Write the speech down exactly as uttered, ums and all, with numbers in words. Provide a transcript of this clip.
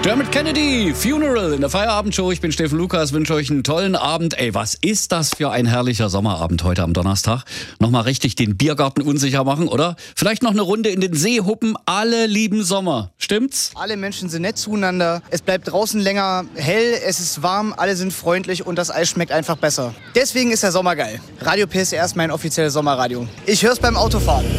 Dermot Kennedy, Funeral in der Feierabendshow. Ich bin Steffen Lukas, wünsche euch einen tollen Abend. Ey, was ist das für ein herrlicher Sommerabend heute am Donnerstag? Nochmal richtig den Biergarten unsicher machen, oder? Vielleicht noch eine Runde in den See huppen. Alle lieben Sommer. Stimmt's? Alle Menschen sind nett zueinander. Es bleibt draußen länger hell, es ist warm, alle sind freundlich und das Eis schmeckt einfach besser. Deswegen ist der Sommer geil. Radio P S R ist mein offizielles Sommerradio. Ich hör's beim Autofahren.